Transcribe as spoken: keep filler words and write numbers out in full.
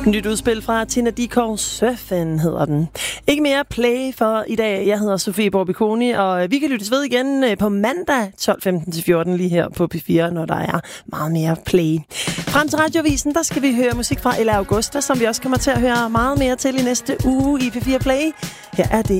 Nyt udspil fra Tina Dickow, Surfen hedder den. Ikke mere play for i dag. Jeg hedder Sofie Borbiconi, og vi kan lyttes ved igen på mandag tolv femten til fjorten lige her på P fire, når der er meget mere play. Frem til Radiovisen, der skal vi høre musik fra Ella Augusta, som vi også kommer til at høre meget mere til i næste uge i P fire Play. Her er det